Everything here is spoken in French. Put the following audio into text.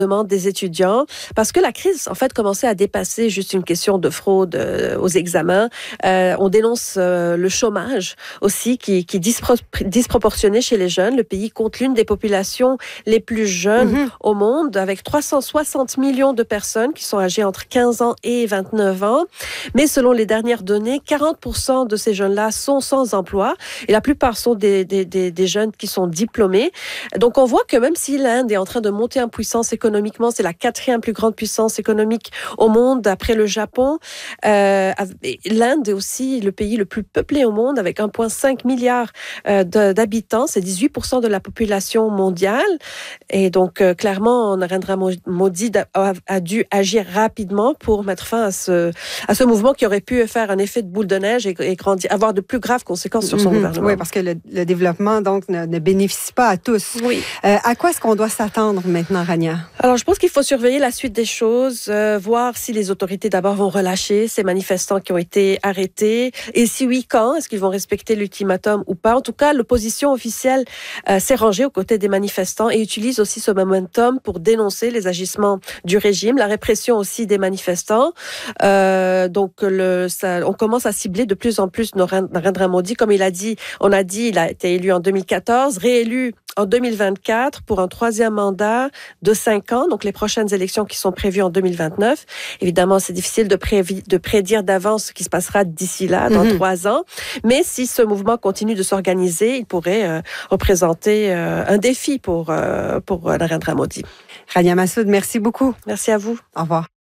demande des étudiants parce que la crise, en fait, commençait à dépasser juste une question de fraude aux examens. On dénonce le chômage aussi qui est disproportionné chez les jeunes. Le pays compte l'une des populations les plus jeunes au monde avec 360 millions de personnes qui sont âgées entre 15 ans et 29 ans. Mais selon les dernières données, 40% de ces jeunes-là sont sans emploi et la plupart sont des jeunes qui sont diplômés. Donc, on voit que même si l'Inde est en train de monter en puissance économiquement, c'est la 4e plus grande puissance économique au monde après le Japon. L'Inde est aussi le pays le plus peuplé au monde avec 1,5 milliard d'habitants. C'est 18% de la population mondiale. Et donc, clairement, Narendra Modi a dû agir rapidement pour mettre fin à ce mouvement qui aurait pu faire un effet de boule de neige et avoir de plus graves conséquences sur son gouvernement. Oui, parce que le développement donc ne bénéficie pas à tous. Oui. À quoi est-ce qu'on doit s'attendre maintenant, Rania? Alors, je pense qu'il faut surveiller la suite des choses, voir si les autorités d'abord vont relâcher ces manifestants qui ont été arrêtés. Et si oui, quand? Est-ce qu'ils vont respecter l'ultimatum ou pas? En tout cas, l'opposition officielle s'est rangée aux côtés des manifestants et utilise aussi ce momentum pour dénoncer les agissements du régime, la répression aussi des manifestants. Donc, on commence à cibler de plus en plus Narendra Modi. Comme il a dit, il a été élu en 2014, réélu en 2024 pour un 3e mandat de 5 ans, donc les prochaines élections qui sont prévues en 2029. Évidemment, c'est difficile de prédire d'avance ce qui se passera d'ici là, dans 3 ans. Mais si ce mouvement continue de s'organiser, il pourrait représenter un défi pour Narendra Modi. Rania Massoud, merci beaucoup. Merci à vous. Au revoir.